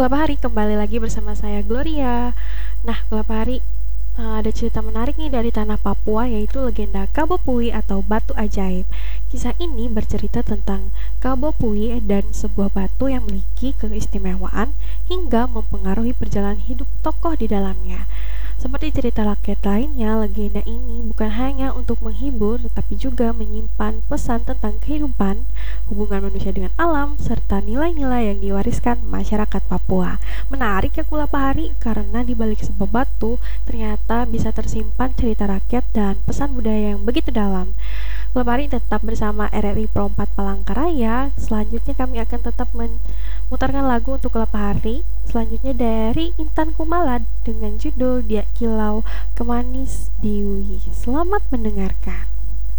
Kelapa Hari kembali lagi bersama saya Gloria. Nah, Kelapa Hari ada cerita menarik nih dari tanah Papua yaitu legenda Kabo Pui atau batu ajaib. Kisah ini bercerita tentang Kabo Pui dan sebuah batu yang memiliki keistimewaan hingga mempengaruhi perjalanan hidup tokoh di dalamnya. Seperti cerita rakyat lainnya, legenda ini bukan hanya untuk menghibur, tetapi juga menyimpan pesan tentang kehidupan, hubungan manusia dengan alam, serta nilai-nilai yang diwariskan masyarakat Papua. Menarik ya Kulapa Hari, karena di balik sebuah batu, ternyata bisa tersimpan cerita rakyat dan pesan budaya yang begitu dalam. Kulapa Hari tetap bersama RRI Pro 4 Palangkaraya. Selanjutnya kami akan tetap memutarkan lagu untuk Kulapa Hari. Selanjutnya dari Intan Kumala dengan judul Dia Kilau Kemanis Diwi. Selamat mendengarkan.